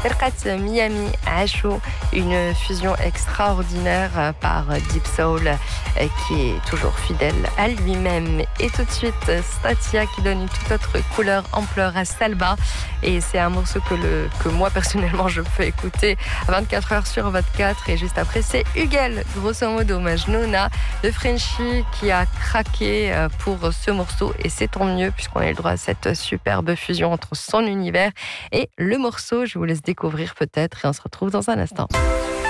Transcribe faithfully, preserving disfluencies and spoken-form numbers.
فرقة Miami Asho, une fusion extraordinaire par Deep Soul qui est toujours fidèle à lui-même. Et tout de suite, Statia qui donne une toute autre couleur, ampleur à Salba. Et c'est un morceau que, le, que moi personnellement je peux écouter vingt-quatre heures sur vingt-quatre. Et juste après, c'est Hugel, grosso modo, Majnouna de Frenchy qui a craqué pour ce morceau. Et c'est tant mieux puisqu'on a eu le droit à cette superbe fusion entre son univers et le morceau. Je vous laisse découvrir peut-être et on se retrouve dans un instant.